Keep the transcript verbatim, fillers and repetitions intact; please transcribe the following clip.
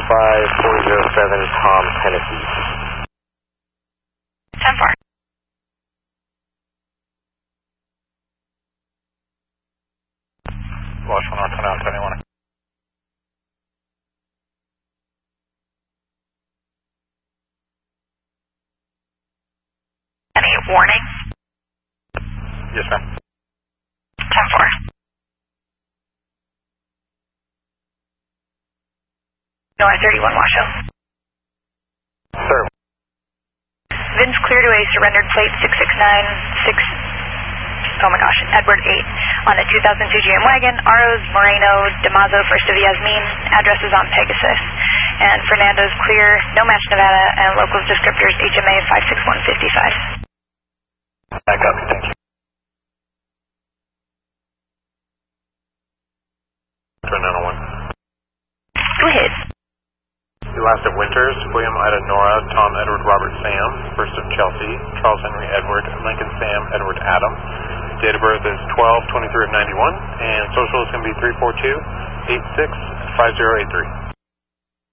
five four zero seven, Tom, Tennessee. ten four. Wash one, turn out, twenty-one. Any warning? Yes, ma'am. ten four. No, I thirty-one, Washoe. Sir. Vince clear to a surrendered plate six six nine six, oh my gosh, Edward eight on the two thousand two G M wagon, Aros, Moreno, Damaso, first of Yasmin, address is on Pegasus, and Fernando's clear, no match Nevada, and locals descriptors H M A five six one five five. I copy, thank you. Turn down one. Go ahead. The last of Winters, William Ida Nora, Tom Edward Robert Sam, first of Chelsea, Charles Henry Edward, Lincoln Sam Edward Adam. Date of birth is twelve twenty-three of ninety-one, and social is going to be three four two eight six five zero eight three.